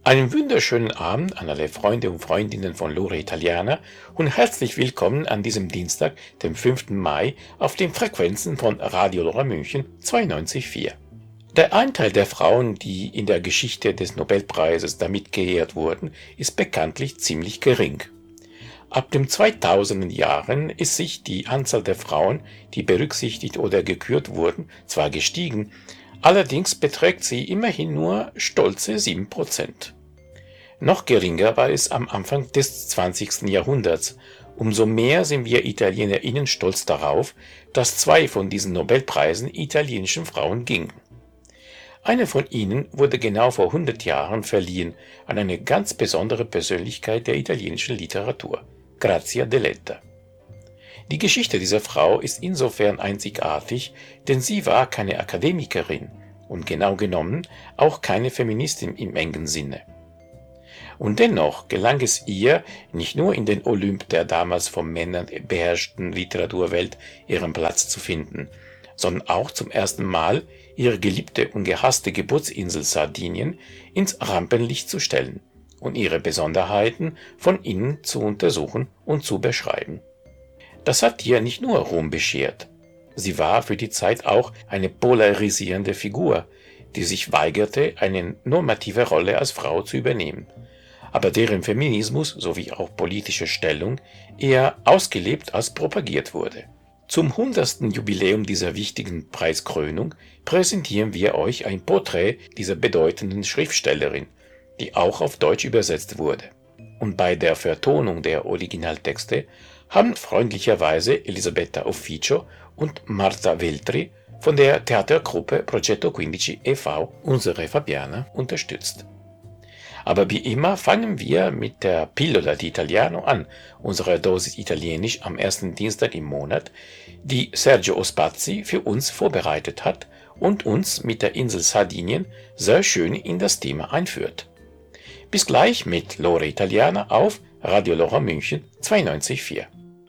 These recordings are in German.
Einen wunderschönen Abend an alle Freunde und Freundinnen von Lore Italiana und herzlich willkommen an diesem Dienstag, dem 5. Mai, auf den Frequenzen von Radio Lora München 92.4. Der Anteil der Frauen, die in der Geschichte des Nobelpreises damit geehrt wurden, ist bekanntlich ziemlich gering. Ab den 2000er Jahren ist sich die Anzahl der Frauen, die berücksichtigt oder gekürt wurden, zwar gestiegen, allerdings beträgt sie immerhin nur stolze 7%. Noch geringer war es am Anfang des 20. Jahrhunderts. Umso mehr sind wir ItalienerInnen stolz darauf, dass 2 von diesen Nobelpreisen italienischen Frauen gingen. Eine von ihnen wurde genau vor 100 Jahren verliehen an eine ganz besondere Persönlichkeit der italienischen Literatur, Grazia Deledda. Die Geschichte dieser Frau ist insofern einzigartig, denn sie war keine Akademikerin und genau genommen auch keine Feministin im engen Sinne. Und dennoch gelang es ihr, nicht nur in den Olymp der damals von Männern beherrschten Literaturwelt ihren Platz zu finden, sondern auch zum ersten Mal ihre geliebte und gehasste Geburtsinsel Sardinien ins Rampenlicht zu stellen und ihre Besonderheiten von innen zu untersuchen und zu beschreiben. Das hat ihr nicht nur Ruhm beschert. Sie war für die Zeit auch eine polarisierende Figur, die sich weigerte, eine normative Rolle als Frau zu übernehmen, aber deren Feminismus sowie auch politische Stellung eher ausgelebt als propagiert wurde. Zum 100. Jubiläum dieser wichtigen Preiskrönung präsentieren wir euch ein Porträt dieser bedeutenden Schriftstellerin, die auch auf Deutsch übersetzt wurde. Und bei der Vertonung der Originaltexte haben freundlicherweise Elisabetta Officio und Marta Veltri von der Theatergruppe Progetto 15 e.V. unsere Fabiana unterstützt. Aber wie immer fangen wir mit der Pillola di Italiano an, unserer Dosis Italienisch am ersten Dienstag im Monat, die Sergio Ospazzi für uns vorbereitet hat und uns mit der Insel Sardinien sehr schön in das Thema einführt. Bis gleich mit Lore Italiana auf Radio Lora München 92.4.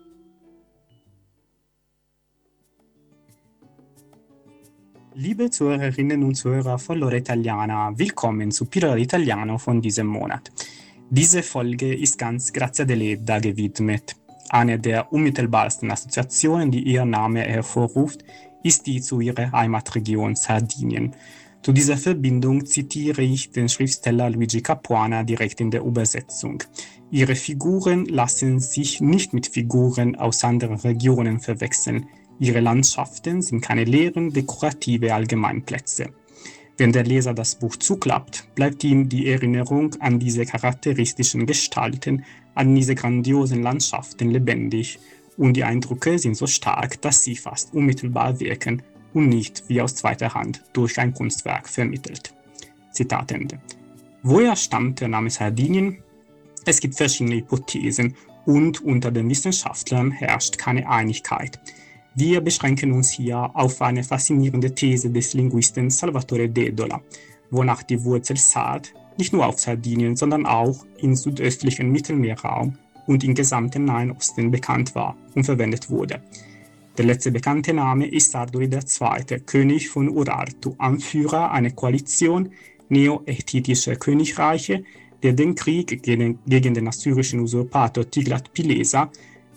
Liebe Zuhörerinnen und Zuhörer von Lore Italiana, willkommen zu Pillola Italiano von diesem Monat. Diese Folge ist ganz Grazia Deledda gewidmet. Eine der unmittelbarsten Assoziationen, die ihr Name hervorruft, ist die zu ihrer Heimatregion Sardinien. Zu dieser Verbindung zitiere ich den Schriftsteller Luigi Capuana direkt in der Übersetzung. Ihre Figuren lassen sich nicht mit Figuren aus anderen Regionen verwechseln. Ihre Landschaften sind keine leeren, dekorative Allgemeinplätze. Wenn der Leser das Buch zuklappt, bleibt ihm die Erinnerung an diese charakteristischen Gestalten, an diese grandiosen Landschaften lebendig und die Eindrücke sind so stark, dass sie fast unmittelbar wirken und nicht wie aus zweiter Hand durch ein Kunstwerk vermittelt. Zitat Ende. Woher stammt der Name Sardinien? Es gibt verschiedene Hypothesen und unter den Wissenschaftlern herrscht keine Einigkeit. Wir beschränken uns hier auf eine faszinierende These des Linguisten Salvatore D'Edola, wonach die Wurzel Sard nicht nur auf Sardinien, sondern auch im südöstlichen Mittelmeerraum und im gesamten Nahen Osten bekannt war und verwendet wurde. Der letzte bekannte Name ist Ardoi II., König von Urartu, Anführer einer Koalition neo-hethitischer Königreiche, der den Krieg gegen den assyrischen Usurpator Tiglat-Pileser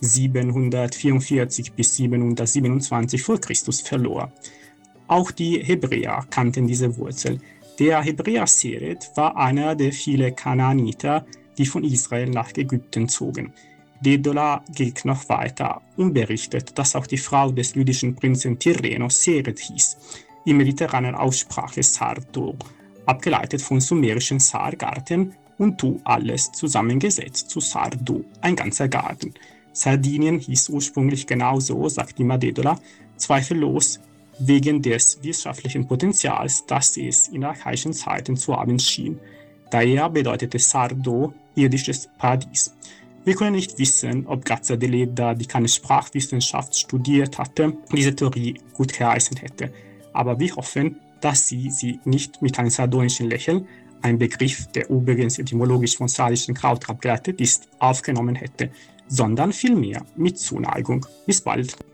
744 bis 727 vor Christus verlor. Auch die Hebräer kannten diese Wurzel. Der Hebräer Seret war einer der vielen Kanaaniter, die von Israel nach Ägypten zogen. D'Edola geht noch weiter und berichtet, dass auch die Frau des lydischen Prinzen Tirreno Seret hieß, in mediterraner Aussprache Sardo, abgeleitet vom sumerischen Sar Garten und Tu alles zusammengesetzt zu Sardu, ein ganzer Garten. Sardinien hieß ursprünglich genauso, sagt Ima D'Edola, zweifellos wegen des wirtschaftlichen Potenzials, das es in archaischen Zeiten zu haben schien. Daher bedeutete Sardo irdisches Paradies. Wir können nicht wissen, ob Grazia Deledda, die keine Sprachwissenschaft studiert hatte, diese Theorie gut geheißen hätte. Aber wir hoffen, dass sie nicht mit einem sardonischen Lächeln, ein Begriff, der übrigens etymologisch von sardischen Kraut abgeleitet ist, aufgenommen hätte, sondern vielmehr mit Zuneigung. Bis bald!